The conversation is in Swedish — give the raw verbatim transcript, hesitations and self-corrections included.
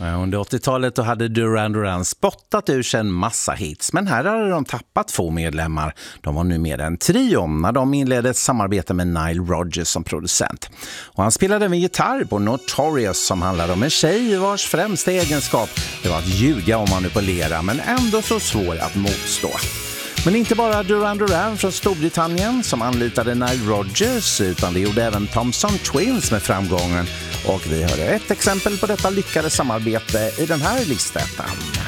Under åttiotalet då hade Duran Duran spottat ur sig en massa hits, men här hade de tappat två medlemmar. De var nu mer en trio när de inledde ett samarbete med Nile Rodgers som producent. Och han spelade med gitarr på Notorious som handlade om en tjej vars främsta egenskap det var att ljuga och manipulera, men ändå så svår att motstå. Men inte bara Duran Duran från Storbritannien som anlitade Nile Rodgers, utan det gjorde även Thompson Twins med framgången. Och vi hörde ett exempel på detta lyckade samarbete i den här listan.